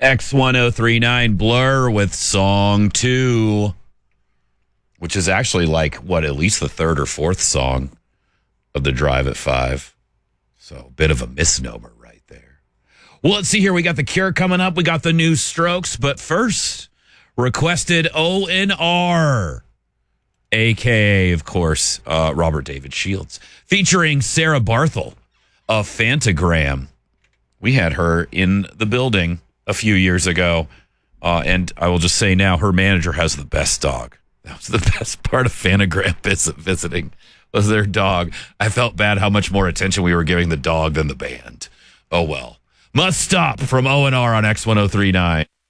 X1039 Blur with Song 2, which is actually at least the third or fourth song of the Drive at 5. So a bit of a misnomer right there. Well, let's see here. We got The Cure coming up. We got the new Strokes. But first, requested ONR, a.k.a., of course, Robert David Shields, featuring Sarah Barthel of Fantagram. We had her in the building a few years ago, and I will just say now, her manager has the best dog. That was the best part of Fantagram visiting, was their dog. I felt bad how much more attention we were giving the dog than the band. Oh, well. Must Stop from ONR on X1039.